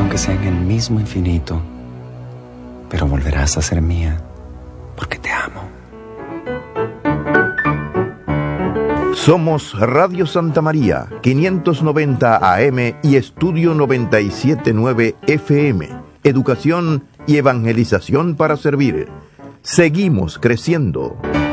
aunque sea en el mismo infinito, pero volverás a ser mía, porque te amo. Somos Radio Santa María, 590 AM y Estudio 97.9 FM. Educación y evangelización para servir. Seguimos creciendo.